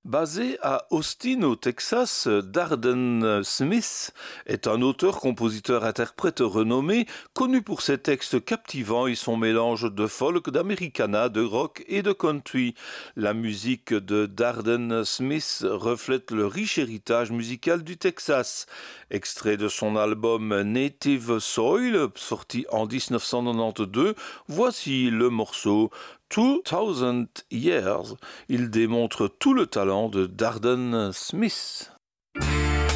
Basé à Austin, au Texas, Darden Smith est un auteur, compositeur, interprète renommé, connu pour ses textes captivants et son mélange de folk, d'americana, de rock et de country. La musique de Darden Smith reflète le riche héritage musical du Texas. Extrait de son album Native Soil, sorti en 1992, voici le morceau 2000 Years. Il démontre tout le talent de Darden Smith.